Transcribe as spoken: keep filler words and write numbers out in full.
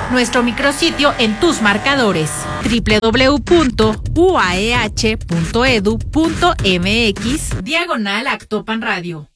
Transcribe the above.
nuestro micrositio en tus marcadores doble u doble u doble u punto u a e h punto e d u punto m x diagonal Actopan Radio.